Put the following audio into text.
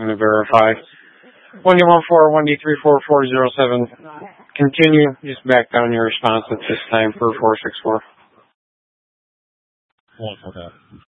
I'm going to verify. 1D14, 1D34407. Continue. Just back down your response at this time for 464. Okay.